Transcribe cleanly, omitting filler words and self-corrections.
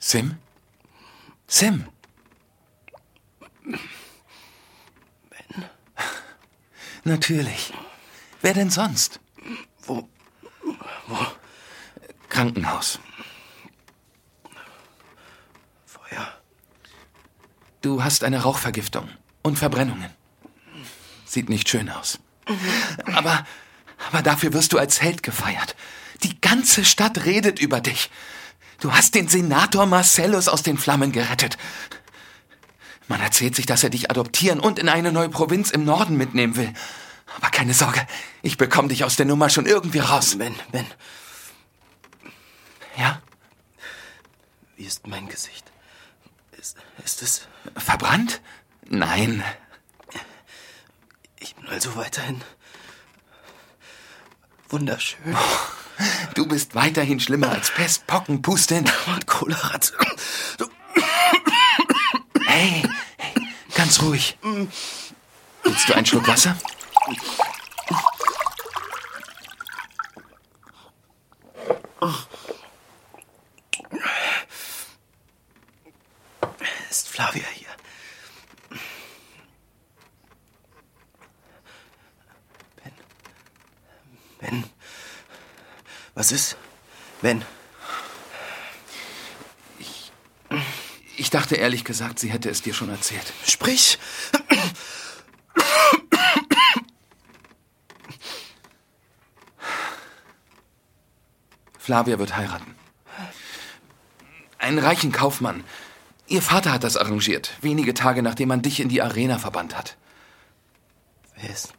Sim? Sim? Ben? Natürlich. Wer denn sonst? Wo? Krankenhaus. Feuer. Du hast eine Rauchvergiftung und Verbrennungen. Sieht nicht schön aus. Aber dafür wirst du als Held gefeiert. Die ganze Stadt redet über dich. Du hast den Senator Marcellus aus den Flammen gerettet. Man erzählt sich, dass er dich adoptieren und in eine neue Provinz im Norden mitnehmen will. Aber keine Sorge, ich bekomme dich aus der Nummer schon irgendwie raus. Ben. Ja? Wie ist mein Gesicht? Ist es... Verbrannt? Nein. Ich bin also weiterhin... wunderschön. Du bist weiterhin schlimmer als Pest, Pocken, Puste und Cholera. Hey, ganz ruhig. Willst du einen Schluck Wasser? Ist Flavia hier? Ben? Was ist? Ben? Ich dachte ehrlich gesagt, sie hätte es dir schon erzählt. Sprich! Flavia wird heiraten. Einen reichen Kaufmann. Ihr Vater hat das arrangiert, wenige Tage nachdem man dich in die Arena verbannt hat. Wer ist